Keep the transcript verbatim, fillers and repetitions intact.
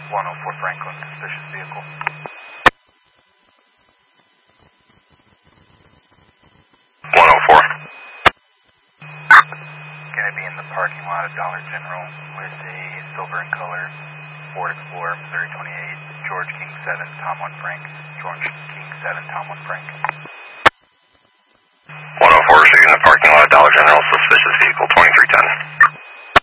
one oh four Franklin, suspicious vehicle. one oh four. Gonna be in the parking lot of Dollar General with a silver in color Ford Explorer, Missouri twenty-eight, George King seven, Tom one Frank, George King seven, Tom one Frank. one oh four, so you're in the parking lot of Dollar General, suspicious vehicle, twenty-three ten.